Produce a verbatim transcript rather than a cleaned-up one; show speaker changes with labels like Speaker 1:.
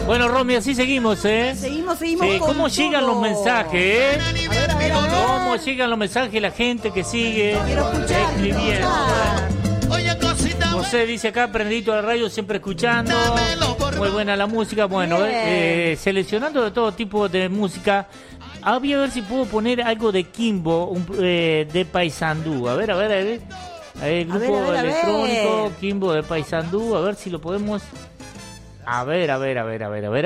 Speaker 1: Bueno, Romy, así seguimos, ¿eh?
Speaker 2: Seguimos, seguimos.
Speaker 1: Sí,
Speaker 2: con
Speaker 1: ¿cómo llegan
Speaker 2: todo.
Speaker 1: los mensajes, eh?
Speaker 2: A ver, a ver, a ver.
Speaker 1: ¿Cómo llegan los mensajes? La gente que sigue
Speaker 2: Quiero escuchar, quiero
Speaker 1: escribiendo.
Speaker 2: escuchar.
Speaker 1: José dice acá, prendito a la radio, siempre escuchando. Muy buena la música. Bueno,
Speaker 2: Bien.
Speaker 1: eh, seleccionando de todo tipo de música. Ah, voy a ver si puedo poner algo de Kimbo, un, eh, de Paysandú. A ver, a ver, a ver. El
Speaker 2: A ver,
Speaker 1: grupo
Speaker 2: a ver, a
Speaker 1: electrónico
Speaker 2: ver.
Speaker 1: Kimbo de Paysandú. A ver si lo podemos. A ver, a ver, a ver, a ver, a ver.